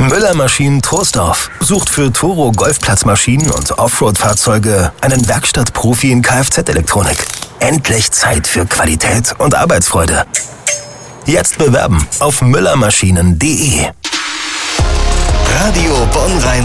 Müller Maschinen Troisdorf sucht für Toro Golfplatzmaschinen und Offroad-Fahrzeuge einen Werkstattprofi in Kfz-Elektronik. Endlich Zeit für Qualität und Arbeitsfreude. Jetzt bewerben auf müllermaschinen.de. Radio Bonn-Rhein